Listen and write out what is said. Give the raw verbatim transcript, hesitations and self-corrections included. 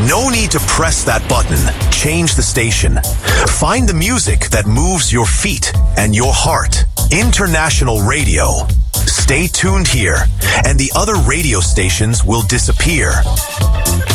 No need to press that button. Change the station. Find the music that moves your feet and your heart. International Radio. Stay tuned here, and the other radio stations will disappear.